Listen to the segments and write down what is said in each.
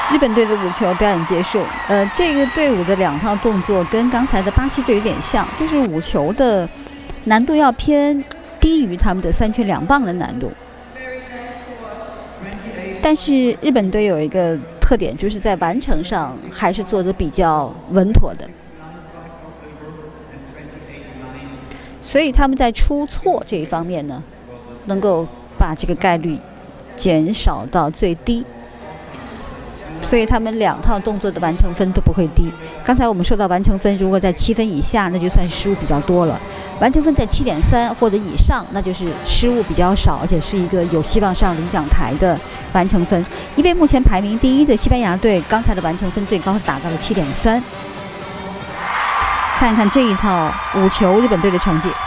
日本队的5球表演结束。这个队伍的2套动作跟刚才的巴西队有点像，就是5球的难度要偏低于他们的3圈2棒的难度。但是日本队有一个特点，就是在完成上还是做得比较稳妥的，所以他们在出错这一方面呢，能够把这个概率减少到最低。所以他们2套动作的完成分都不会低。刚才我们说到完成分，如果在7分以下，那就算失误比较多了；完成分在7.3或者以上，那就是失误比较少，而且是一个有希望上领奖台的完成分。因为目前排名第1的西班牙队，刚才的完成分最高是达到了7.3。看看这一套5球日本队的成绩，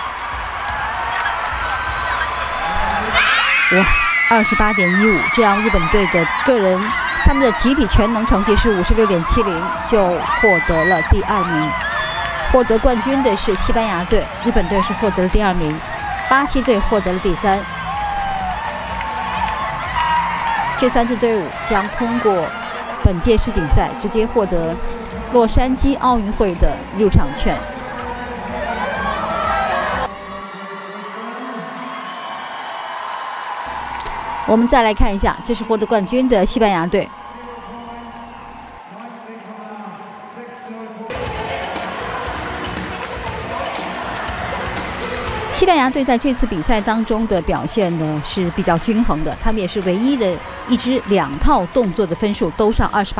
哇，28.15，这样日本队的个人。他们的集体全能成绩是56.70，就获得了第2名。获得冠军的是西班牙队，日本队是获得了第2名，巴西队获得了第3。这3支队伍将通过本届世锦赛直接获得洛杉矶奥运会的入场券。我们再来看一下，这是获得冠军的西班牙队。西班牙队在这次比赛当中的表现呢是比较均衡的，他们也是唯一的一支2套动作的分数都上28。